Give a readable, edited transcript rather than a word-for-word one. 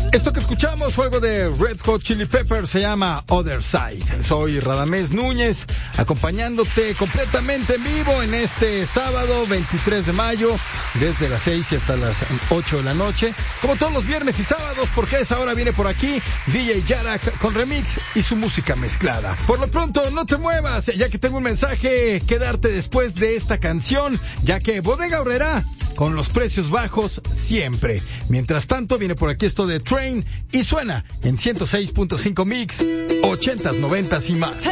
Esto que escuchamos fue algo de Red Hot Chili Peppers, se llama Other Side. Soy Radamés Núñez, acompañándote completamente en vivo en este sábado 23 de mayo, desde las 6 y hasta las 8 de la noche. Como todos los viernes y sábados, porque a esa hora viene por aquí DJ Yarak con remix y su música mezclada. Por lo pronto, no te muevas, ya que tengo un mensaje que darte después de esta canción, ya que Bodega Aurrerá, con los precios bajos siempre. Mientras tanto, viene por aquí esto de Train y suena en 106.5 Mix, 80s, 90s y más.